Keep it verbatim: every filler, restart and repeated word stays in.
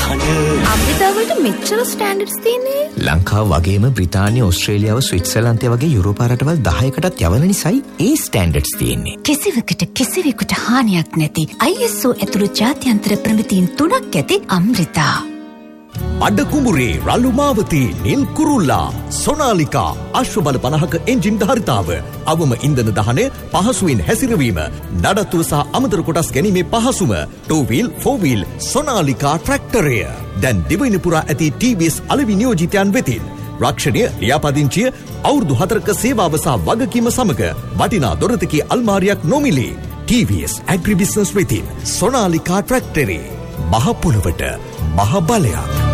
කන. අම්රිතාවලට මෙච්චර ස්ටෑන්ඩඩ්ස් තියෙන්නේ. ලංකාව වගේම බ්‍රිතාන්‍ය, ඕස්ට්‍රේලියාව, ස්විට්සර්ලන්තය වගේ යුරෝපා රටවල් දහයකටත් යවන නිසායි ඒ ස්ටෑන්ඩඩ්ස් තියෙන්නේ. කිසිවකට කිසිවෙකුට හානියක් නැති I S O ඇතුළු ජාත්‍යන්තර ප්‍රමිතීන් තුනක් ඇති අම්රිතා. අඩ කුඹුරේ රළු මාවතී නිල් කුරුල්ලා සොනාලිකා අශ්ව බල පනහක එන්ජින් ධාරිතාව අවම ඉන්ධන දහනය පහසුවෙන් හැසිරවීම නඩත්තුව සහ අමතර කොටස් ගැනීමේ පහසුම ටූ වීල් ෆෝර් වීල් සොනාලිකා ට්‍රැක්ටරය දැන් දිවයින පුරා ඇති T V S අලෙවි නියෝජිතයන් වෙතින් රක්ෂණය ලියාපදිංචිය අවුරුදු හතරක සේවාව සහ වගකීම සමග වටිනා දොරතකී අල්මාරියක් නොමිලේ T V S agri business වෙතින් සොනාලිකා ට්‍රැක්ටරේ මහ පොළොවට මහ බලයක්.